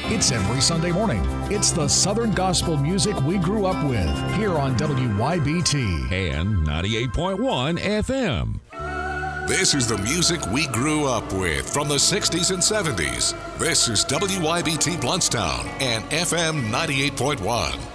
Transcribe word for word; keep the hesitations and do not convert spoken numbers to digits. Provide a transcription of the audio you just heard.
It's every Sunday morning. It's the Southern gospel music we grew up with here on W Y B T and ninety-eight point one F M. This is the music we grew up with from the sixties and seventies. This is W Y B T Bluntstown and F M ninety-eight point one.